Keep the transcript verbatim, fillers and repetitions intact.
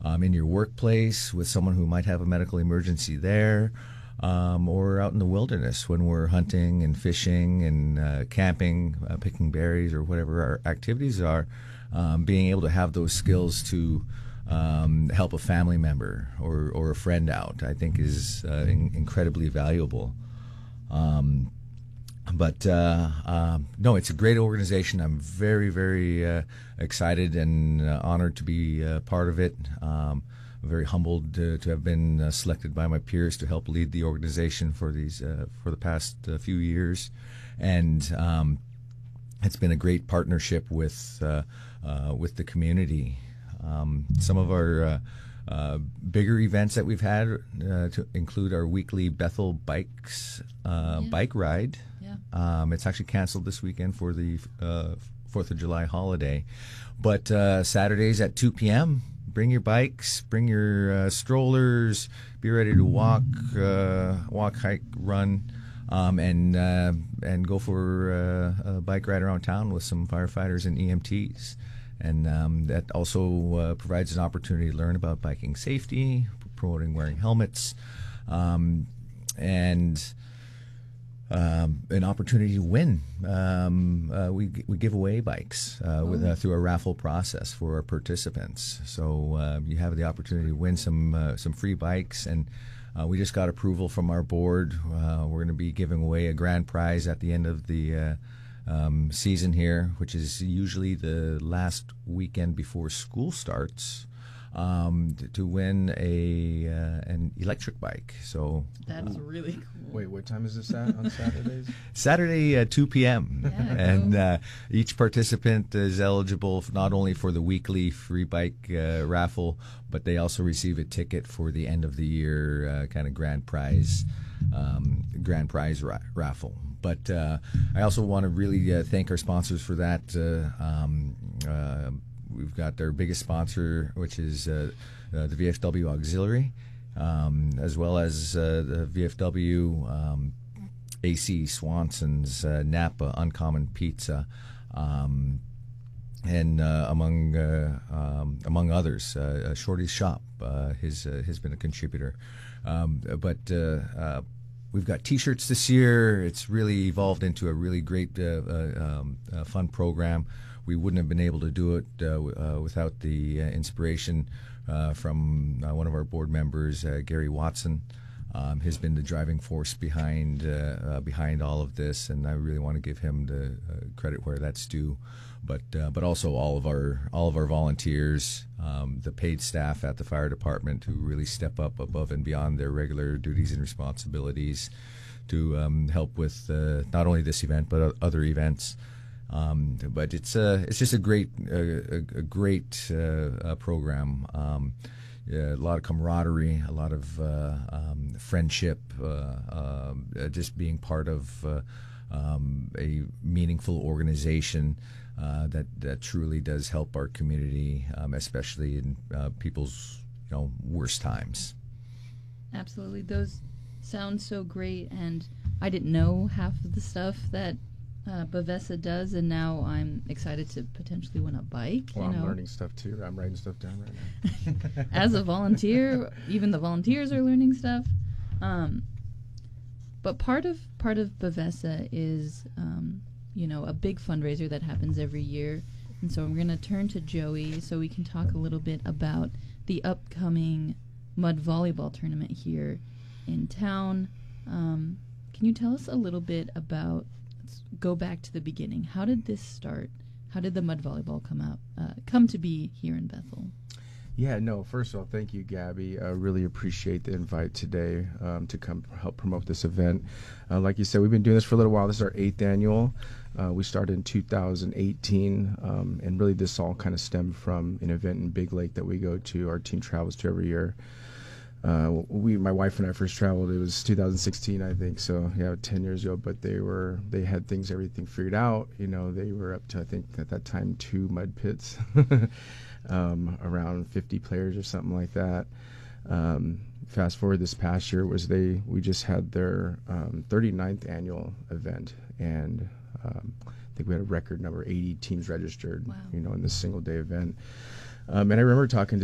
um, in your workplace with someone who might have a medical emergency there, um, or out in the wilderness when we're hunting and fishing and uh, camping, uh, picking berries, or whatever our activities are. Um, being able to have those skills to um, help a family member or, or a friend out, I think, is uh, in- incredibly valuable. Um, but uh, uh, no, it's a great organization. I'm very, very uh, excited and uh, honored to be uh, part of it. Um, I'm very humbled to, to have been uh, selected by my peers to help lead the organization for these uh, for the past uh, few years, and um, it's been a great partnership with uh, uh, with the community. Um, some of our uh, uh, bigger events that we've had uh, to include our weekly Bethel Bikes uh, yeah. bike ride. Yeah. Um, it's actually canceled this weekend for the uh, Fourth of July holiday, but uh, Saturdays at two p.m. Bring your bikes, bring your uh, strollers, be ready to walk, uh, walk, hike, run. Um, and uh, and go for uh, a bike ride around town with some firefighters and E M Ts, and um, that also uh, provides an opportunity to learn about biking safety, promoting wearing helmets, um, and um, an opportunity to win. Um, uh, we we give away bikes uh, with, uh, through a raffle process for our participants. So uh, you have the opportunity to win some uh, some free bikes. And Uh, we just got approval from our board. Uh, we're going to be giving away a grand prize at the end of the uh, um, season here, which is usually the last weekend before school starts, um, to, to win a uh, an electric bike. So That's really cool. Wait, what time is this at on Saturdays? Saturday at two p.m. Yeah, and cool. uh, each participant is eligible f- not only for the weekly free bike uh, raffle, but they also receive a ticket for the end of the year uh, kind of grand prize um, grand prize ra- raffle. But uh, I also want to really uh, thank our sponsors for that. Uh, um, uh, we've got our biggest sponsor, which is uh, uh, the V F W Auxiliary, um, as well as uh, the V F W um, A C, Swanson's, uh, Napa, Uncommon Pizza, um, and uh, among uh, um, among others, uh, Shorty's Shop uh, has uh, has been a contributor. Um, but uh, uh, we've got T-shirts this year. It's really evolved into a really great, uh, uh, um, uh, fun program. We wouldn't have been able to do it uh, w- uh, without the uh, inspiration uh, from uh, one of our board members, uh, Gary Watson. Um, has been the driving force behind uh, uh, behind all of this, and I really want to give him the uh, credit where that's due. But uh, but also all of our all of our volunteers, um, the paid staff at the fire department who really step up above and beyond their regular duties and responsibilities to um, help with uh, not only this event but other events. Um, but it's a it's just a great uh, a, a great uh, uh, program. Um, Yeah, a lot of camaraderie, a lot of uh, um, friendship, uh, um, uh, just being part of uh, um, a meaningful organization uh, that that truly does help our community, um, especially in uh, people's you know worst times. Absolutely. Those sound so great, and I didn't know half of the stuff that uh, Bavessa does, and now I'm excited to potentially win a bike. Well, you know. I'm learning stuff too. I'm writing stuff down right now. As a volunteer, even the volunteers are learning stuff. Um, but part of part of Bavessa is, um, you know, a big fundraiser that happens every year, and so I'm going to turn to Joey so we can talk a little bit about the upcoming mud volleyball tournament here in town. Um, can you tell us a little bit about? Let's go back to the beginning. How did this start? How did the mud volleyball come out, uh, come to be here in Bethel? Yeah, no, first of all, thank you, Gabby. I really appreciate the invite today um, to come help promote this event. Uh, like you said, we've been doing this for a little while. This is our eighth annual. Uh, we started in two thousand eighteen, um, and really this all kind of stemmed from an event in Big Lake that we go to, our team travels to every year. Uh, we, my wife and I first traveled, it was two thousand sixteen, I think, so yeah, ten years ago, but they were, they had things, everything figured out. You know, they were up to, I think, at that time, two mud pits, um, around fifty players or something like that. Um, fast forward this past year, was they, we just had their um, thirty-ninth annual event, and um, I think we had a record number, eighty teams registered, Wow. you know, in this single day event. Um, and I remember talking to